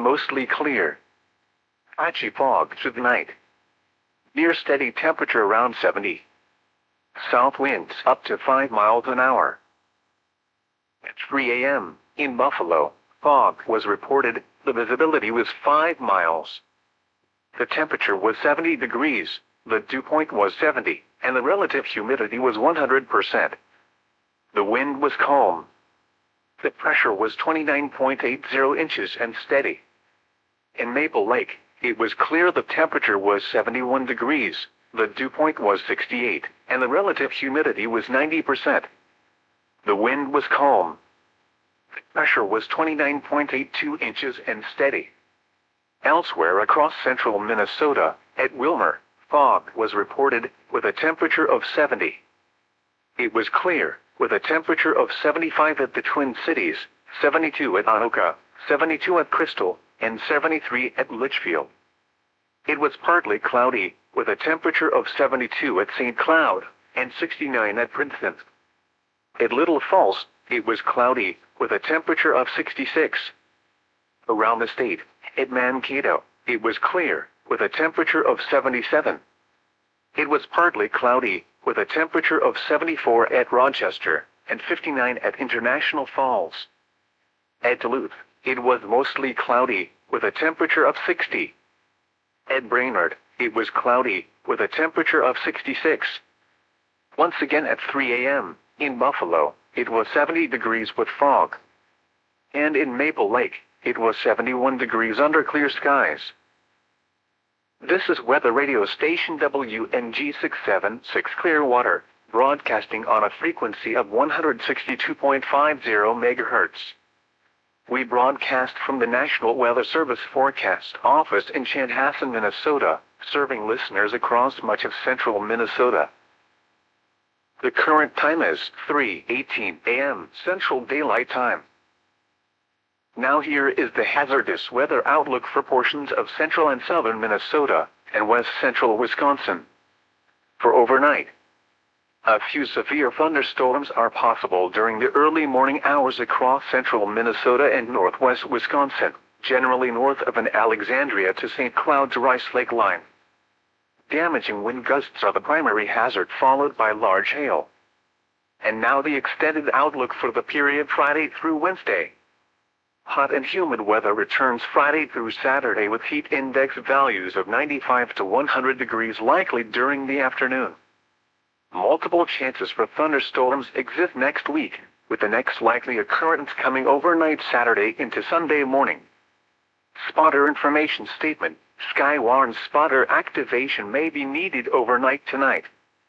mostly clear. Patchy fog through the night. Near steady temperature around 70. South winds up to 5 miles an hour. At 3 a.m., in Buffalo, fog was reported. The visibility was 5 miles. The temperature was 70 degrees, the dew point was 70, and the relative humidity was 100%. The wind was calm. The pressure was 29.80 inches and steady. In Maple Lake, it was clear. The temperature was 71 degrees, the dew point was 68, and the relative humidity was 90%. The wind was calm. The pressure was 29.82 inches and steady. Elsewhere across central Minnesota, at Willmar, fog was reported, with a temperature of 70. It was clear, with a temperature of 75 at the Twin Cities, 72 at Anoka, 72 at Crystal, and 73 at Litchfield. It was partly cloudy, with a temperature of 72 at St. Cloud, and 69 at Princeton. At Little Falls, it was cloudy, with a temperature of 66. Around the state, at Mankato, it was clear, with a temperature of 77. It was partly cloudy, with a temperature of 74 at Rochester, and 59 at International Falls. At Duluth, it was mostly cloudy, with a temperature of 60. At Brainerd, it was cloudy, with a temperature of 66. Once again at 3 a.m., in Buffalo, it was 70 degrees with fog. And in Maple Lake, it was 71 degrees under clear skies. This is weather radio station WNG 676 Clearwater, broadcasting on a frequency of 162.50 MHz. We broadcast from the National Weather Service Forecast Office in Chanhassen, Minnesota, serving listeners across much of central Minnesota. The current time is 3:18 a.m. Central Daylight Time. Now here is the hazardous weather outlook for portions of central and southern Minnesota, and west central Wisconsin. For overnight, a few severe thunderstorms are possible during the early morning hours across central Minnesota and northwest Wisconsin, generally north of an Alexandria to St. Cloud to Rice Lake line. Damaging wind gusts are the primary hazard, followed by large hail. And now the extended outlook for the period Friday through Wednesday. Hot and humid weather returns Friday through Saturday with heat index values of 95 to 100 degrees likely during the afternoon. Multiple chances for thunderstorms exist next week, with the next likely occurrence coming overnight Saturday into Sunday morning. Spotter information statement: Skywarn spotter activation may be needed overnight tonight.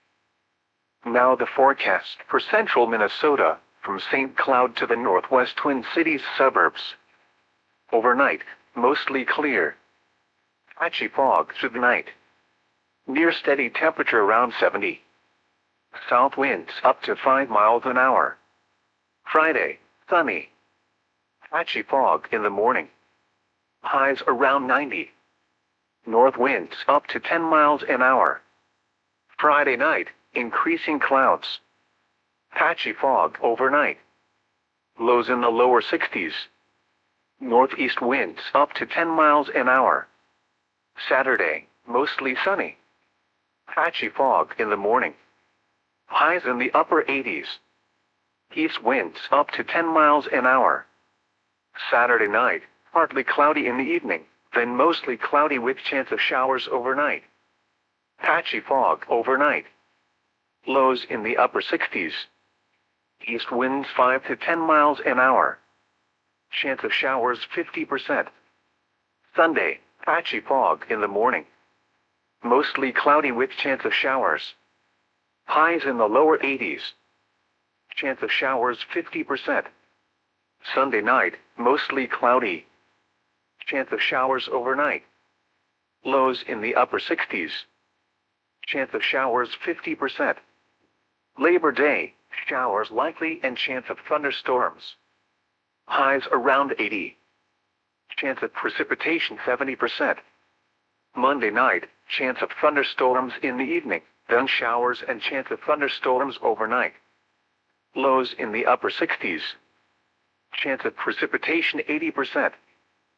Now the forecast for central Minnesota, from St. Cloud to the northwest Twin Cities suburbs. Overnight, mostly clear. Patchy fog through the night. Near steady temperature around 70. South winds up to 5 miles an hour. Friday, sunny. Patchy fog in the morning. Highs around 90. North winds up to 10 miles an hour. Friday night, increasing clouds. Patchy fog overnight. Lows in the lower 60s. Northeast winds up to 10 miles an hour. Saturday, mostly sunny. Patchy fog in the morning. Highs in the upper 80s. East winds up to 10 miles an hour. Saturday night, partly cloudy in the evening, then mostly cloudy with chance of showers overnight. Patchy fog overnight. Lows in the upper 60s. East winds 5 to 10 miles an hour. Chance of showers 50%. Sunday, patchy fog in the morning. Mostly cloudy with chance of showers. Highs in the lower 80s. Chance of showers 50%. Sunday night, mostly cloudy. Chance of showers overnight. Lows in the upper 60s. Chance of showers 50%. Labor Day, showers likely and chance of thunderstorms. Highs around 80. Chance of precipitation 70%. Monday night, chance of thunderstorms in the evening, then showers and chance of thunderstorms overnight. Lows in the upper 60s. Chance of precipitation 80%.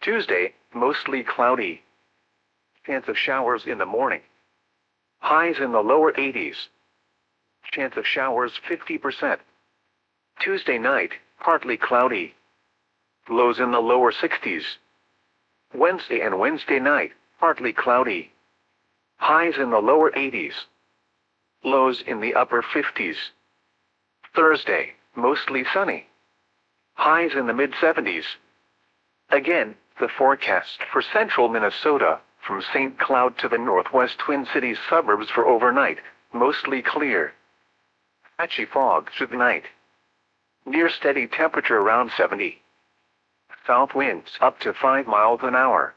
Tuesday, mostly cloudy. Chance of showers in the morning. Highs in the lower 80s. Chance of showers 50%. Tuesday night, partly cloudy. Lows in the lower 60s. Wednesday and Wednesday night, partly cloudy. Highs in the lower 80s. Lows in the upper 50s. Thursday, mostly sunny. Highs in the mid-70s. Again, the forecast for central Minnesota, from St. Cloud to the northwest Twin Cities suburbs for overnight, mostly clear. Patchy fog through the night. Near steady temperature around 70. South winds up to 5 miles an hour.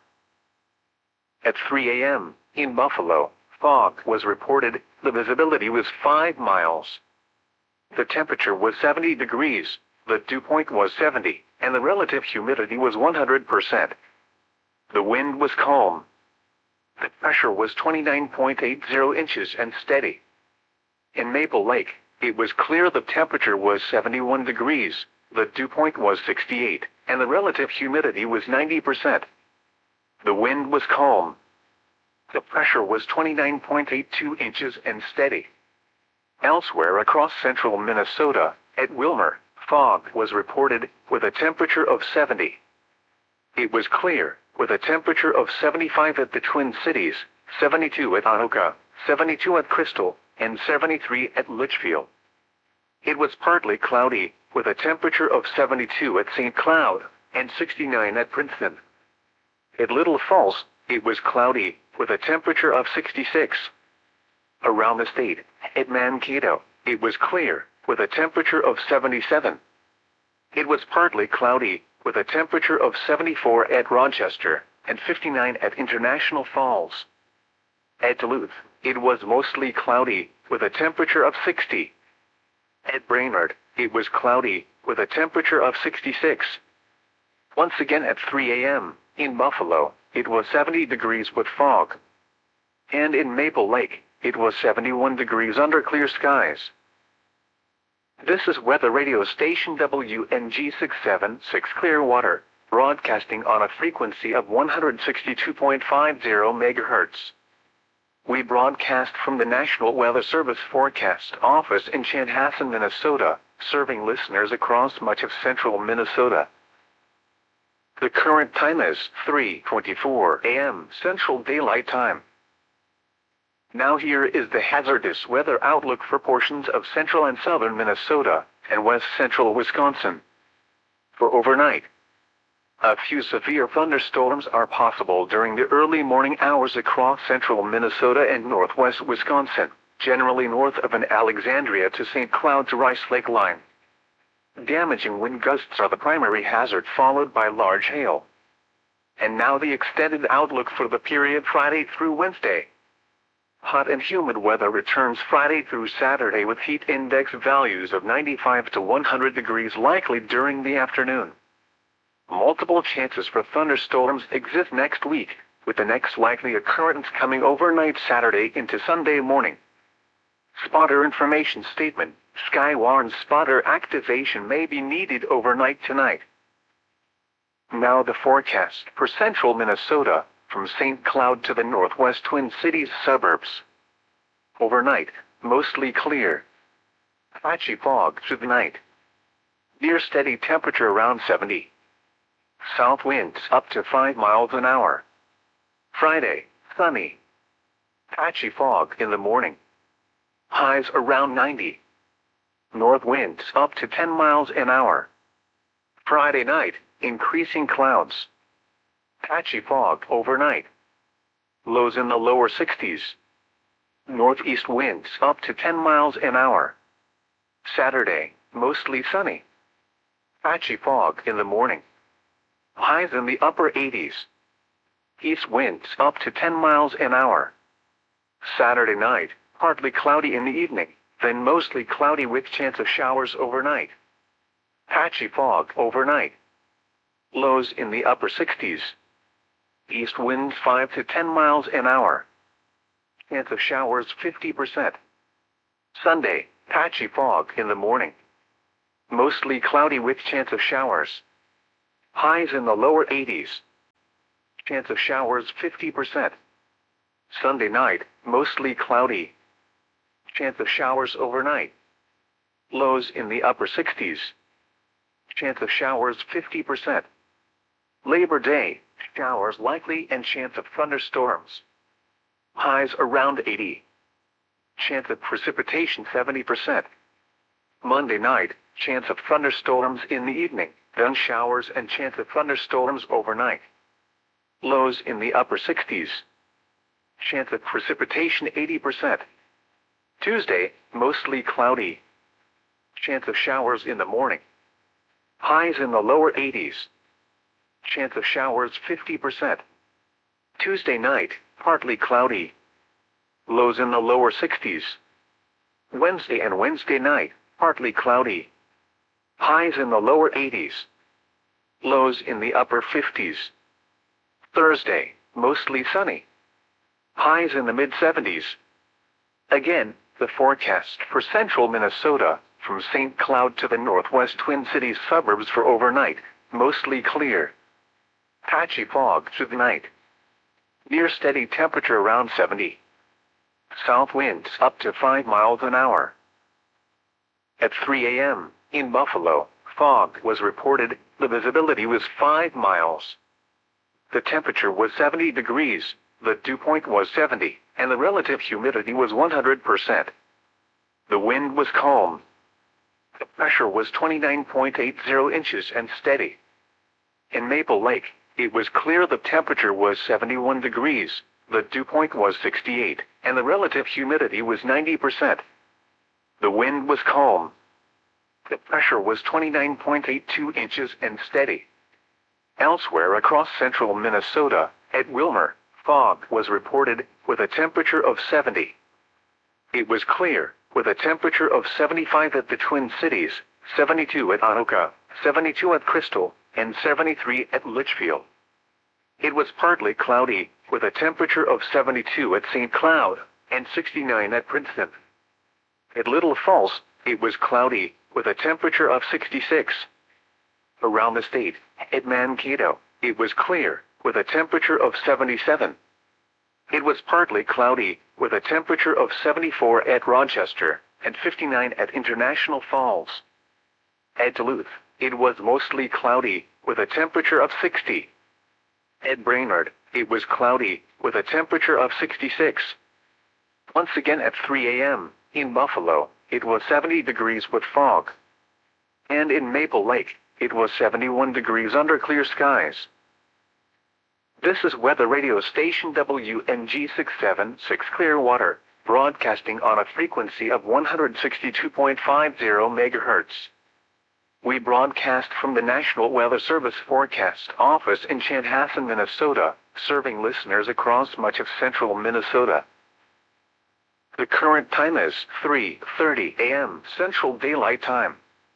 At 3 a.m., in Buffalo, fog was reported. The visibility was 5 miles. The temperature was 70 degrees, the dew point was 70, and the relative humidity was 100%. The wind was calm. The pressure was 29.80 inches and steady. In Maple Lake, it was clear. The temperature was 71 degrees, the dew point was 68, and the relative humidity was 90%. The wind was calm. The pressure was 29.82 inches and steady. Elsewhere across central Minnesota, at Wilmer, fog was reported, with a temperature of 70. It was clear, with a temperature of 75 at the Twin Cities, 72 at Anoka, 72 at Crystal, and 73 at Litchfield. It was partly cloudy, with a temperature of 72 at St. Cloud, and 69 at Princeton. At Little Falls, it was cloudy, with a temperature of 66. Around the state, at Mankato, it was clear, with a temperature of 77. It was partly cloudy, with a temperature of 74 at Rochester, and 59 at International Falls. At Duluth, it was mostly cloudy, with a temperature of 60. At Brainerd, it was cloudy, with a temperature of 66. Once again at 3 a.m., in Buffalo, it was 70 degrees with fog. And in Maple Lake, it was 71 degrees under clear skies. This is weather radio station WNG 676 Clearwater, broadcasting on a frequency of 162.50 MHz. We broadcast from the National Weather Service Forecast Office in Chanhassen, Minnesota, serving listeners across much of central Minnesota. The current time is 3:24 a.m. Central Daylight Time. Now here is the hazardous weather outlook for portions of central and southern Minnesota, and west central Wisconsin. For overnight, a few severe thunderstorms are possible during the early morning hours across central Minnesota and northwest Wisconsin, generally north of an Alexandria to St. Cloud to Rice Lake line. Damaging wind gusts are the primary hazard, followed by large hail. And now the extended outlook for the period Friday through Wednesday. Hot and humid weather returns Friday through Saturday, with heat index values of 95 to 100 degrees likely during the afternoon. Multiple chances for thunderstorms exist next week, with the next likely occurrence coming overnight Saturday into Sunday morning. Spotter information statement: Skywarn spotter activation may be needed overnight tonight. Now the forecast for central Minnesota, from St. Cloud to the northwest Twin Cities suburbs. Overnight, mostly clear. Patchy fog through the night. Near steady temperature around 70. South winds up to 5 miles an hour. Friday, sunny. Patchy fog in the morning. Highs around 90. North winds up to 10 miles an hour. Friday night, increasing clouds. Patchy fog overnight. Lows in the lower 60s. Northeast winds up to 10 miles an hour. Saturday, mostly sunny. Patchy fog in the morning. Highs in the upper 80s. East winds up to 10 miles an hour. Saturday night, partly cloudy in the evening, then mostly cloudy with chance of showers overnight. Patchy fog overnight. Lows in the upper 60s. East winds 5 to 10 miles an hour. Chance of showers 50%. Sunday, patchy fog in the morning. Mostly cloudy with chance of showers. Highs in the lower 80s. Chance of showers 50%. Sunday night, mostly cloudy. Chance of showers overnight. Lows in the upper 60s. Chance of showers 50%. Labor Day, showers likely and chance of thunderstorms. Highs around 80. Chance of precipitation 70%. Monday night, chance of thunderstorms in the evening, then showers and chance of thunderstorms overnight. Lows in the upper 60s. Chance of precipitation 80%. Tuesday, mostly cloudy. Chance of showers in the morning. Highs in the lower 80s. Chance of showers 50%. Tuesday night, partly cloudy. Lows in the lower 60s. Wednesday and Wednesday night, partly cloudy. Highs in the lower 80s. Lows in the upper 50s. Thursday, mostly sunny. Highs in the mid-70s. Again, the forecast for central Minnesota, from St. Cloud to the northwest Twin Cities suburbs for overnight, mostly clear. Patchy fog through the night. Near steady temperature around 70. South winds up to 5 miles an hour. At 3 a.m., in Buffalo, fog was reported, the visibility was 5 miles. The temperature was 70 degrees, the dew point was 70, and the relative humidity was 100%. The wind was calm. The pressure was 29.80 inches and steady. In Maple Lake, it was clear the temperature was 71 degrees, the dew point was 68, and the relative humidity was 90%. The wind was calm. The pressure was 29.82 inches and steady. Elsewhere across central Minnesota, at Willmar, fog was reported, with a temperature of 70. It was clear, with a temperature of 75 at the Twin Cities, 72 at Anoka, 72 at Crystal, and 73 at Litchfield. It was partly cloudy, with a temperature of 72 at St. Cloud, and 69 at Princeton. At Little Falls, it was cloudy, with a temperature of 66. Around the state, at Mankato, it was clear, with a temperature of 77. It was partly cloudy, with a temperature of 74 at Rochester, and 59 at International Falls. At Duluth, it was mostly cloudy, with a temperature of 60. At Brainerd, it was cloudy, with a temperature of 66. Once again at 3 a.m., in Buffalo, it was 70 degrees with fog. And in Maple Lake, it was 71 degrees under clear skies. This is weather radio station WNG 676 Clearwater, broadcasting on a frequency of 162.50 MHz. We broadcast from the National Weather Service Forecast Office in Chanhassen, Minnesota, serving listeners across much of central Minnesota. The current time is 3:30 a.m. Central Daylight Time.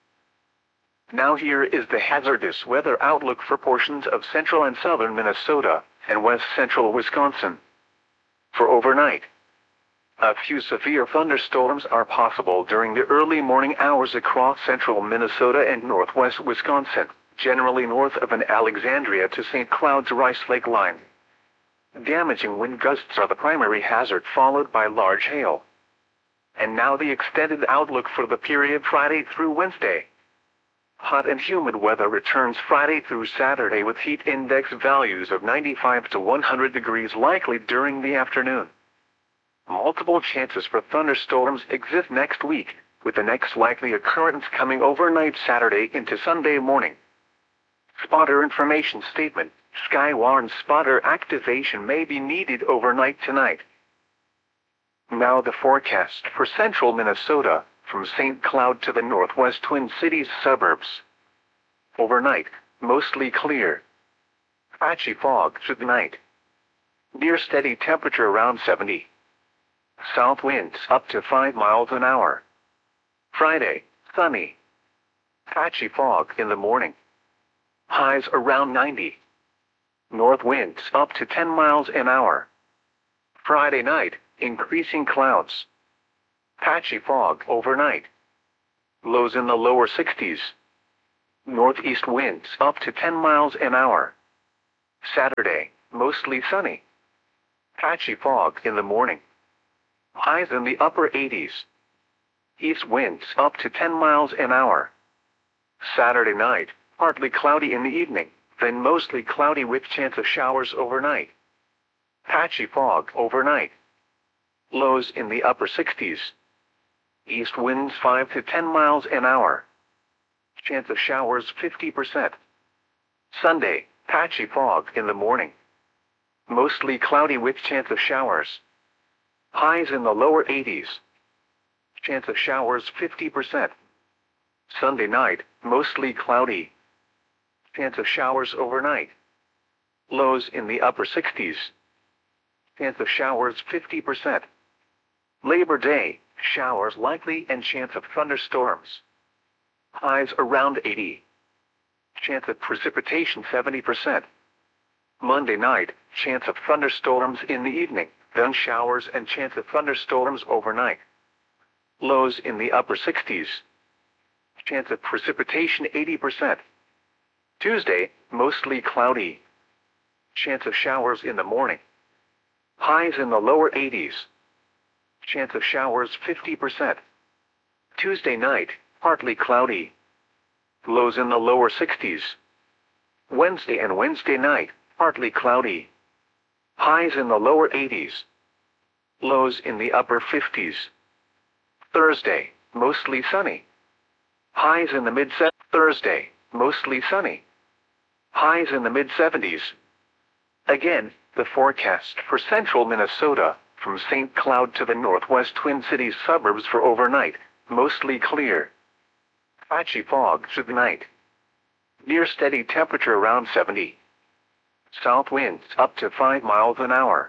Now here is the hazardous weather outlook for portions of central and southern Minnesota, and west central Wisconsin. For overnight, a few severe thunderstorms are possible during the early morning hours across central Minnesota and northwest Wisconsin, generally north of an Alexandria to St. Cloud's Rice Lake line. Damaging wind gusts are the primary hazard, followed by large hail. And now the extended outlook for the period Friday through Wednesday. Hot and humid weather returns Friday through Saturday with heat index values of 95 to 100 degrees likely during the afternoon. Multiple chances for thunderstorms exist next week, with the next likely occurrence coming overnight Saturday into Sunday morning. Spotter information statement: Skywarn spotter activation may be needed overnight tonight. Now the forecast for central Minnesota, from St. Cloud to the northwest Twin Cities suburbs. Overnight, mostly clear. Patchy fog through the night. Near steady temperature around 70. South winds up to 5 miles an hour. Friday, sunny. Patchy fog in the morning. Highs around 90. North winds up to 10 miles an hour. Friday night, increasing clouds. Patchy fog overnight. Lows in the lower 60s. Northeast winds up to 10 miles an hour. Saturday, mostly sunny. Patchy fog in the morning. Highs in the upper 80s. East winds up to 10 miles an hour. Saturday night, partly cloudy in the evening, then mostly cloudy with chance of showers overnight. Patchy fog overnight. Lows in the upper 60s. East winds 5 to 10 miles an hour. Chance of showers 50%. Sunday, patchy fog in the morning. Mostly cloudy with chance of showers. Highs in the lower 80s. Chance of showers 50%. Sunday night, mostly cloudy. Chance of showers overnight. Lows in the upper 60s. Chance of showers 50%. Labor Day, showers likely and chance of thunderstorms. Highs around 80. Chance of precipitation 70%. Monday night, chance of thunderstorms in the evening, then showers and chance of thunderstorms overnight. Lows in the upper 60s. Chance of precipitation 80%. Tuesday, mostly cloudy. Chance of showers in the morning. Highs in the lower 80s. Chance of showers 50%. Tuesday night, partly cloudy. Lows in the lower 60s. Wednesday and Wednesday night, partly cloudy. Highs in the lower 80s. Lows in the upper 50s. Thursday, mostly sunny. Highs in the mid-70s. Thursday, mostly sunny. Highs in the mid-70s. Again, the forecast for central Minnesota, from St. Cloud to the northwest Twin Cities suburbs for overnight, mostly clear. Patchy fog through the night. Near steady temperature around 70. South winds up to 5 miles an hour.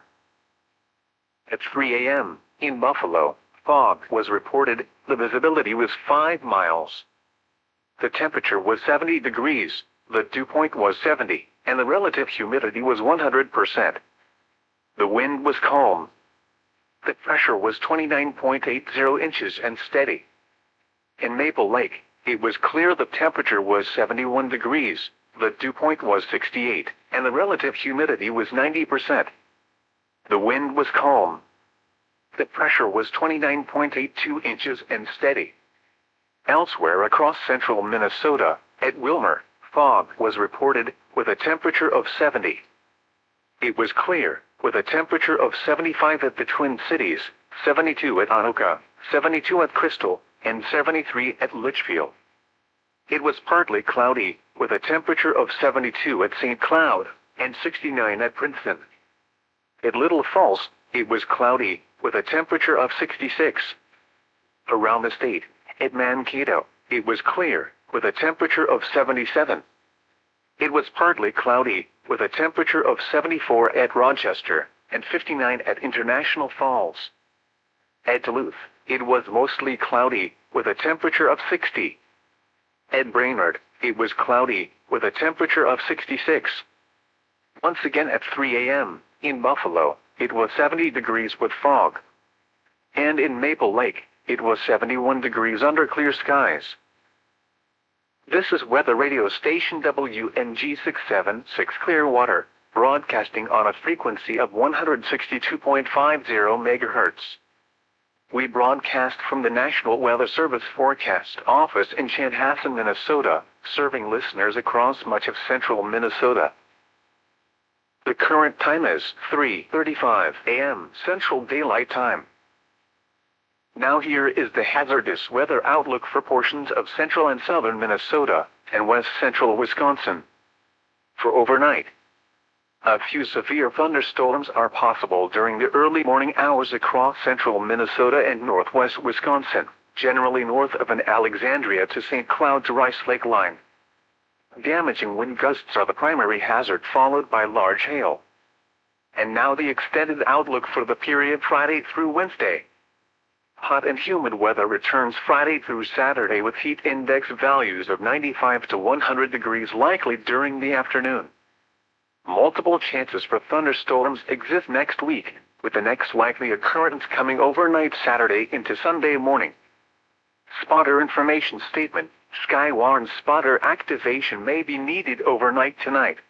At 3 a.m., in Buffalo, fog was reported, the visibility was 5 miles. The temperature was 70 degrees, the dew point was 70, and the relative humidity was 100%. The wind was calm. The pressure was 29.80 inches and steady. In Maple Lake, it was clear the temperature was 71 degrees, the dew point was 68, and the relative humidity was 90%. The wind was calm. The pressure was 29.82 inches and steady. Elsewhere across central Minnesota, at Wilmer, fog was reported, with a temperature of 70. It was clear, with a temperature of 75 at the Twin Cities, 72 at Anoka, 72 at Crystal, and 73 at Litchfield. It was partly cloudy, with a temperature of 72 at St. Cloud, and 69 at Princeton. At Little Falls, it was cloudy, with a temperature of 66. Around the state, at Mankato, it was clear, with a temperature of 77. It was partly cloudy, with a temperature of 74 at Rochester, and 59 at International Falls. At Duluth, it was mostly cloudy, with a temperature of 60. At Brainerd, it was cloudy, with a temperature of 66. Once again at 3 a.m., in Buffalo, it was 70 degrees with fog. And in Maple Lake, it was 71 degrees under clear skies. This is weather radio station WNG 676 Clearwater, broadcasting on a frequency of 162.50 MHz. We broadcast from the National Weather Service Forecast Office in Chanhassen, Minnesota, serving listeners across much of central Minnesota. The current time is 3:35 a.m. Central Daylight Time. Now here is the hazardous weather outlook for portions of central and southern Minnesota, and west central Wisconsin. For overnight, a few severe thunderstorms are possible during the early morning hours across central Minnesota and northwest Wisconsin, generally north of an Alexandria to St. Cloud to Rice Lake line. Damaging wind gusts are the primary hazard, followed by large hail. And now the extended outlook for the period Friday through Wednesday. Hot and humid weather returns Friday through Saturday with heat index values of 95 to 100 degrees likely during the afternoon. Multiple chances for thunderstorms exist next week, with the next likely occurrence coming overnight Saturday into Sunday morning. Spotter information statement: Skywarn spotter activation may be needed overnight tonight.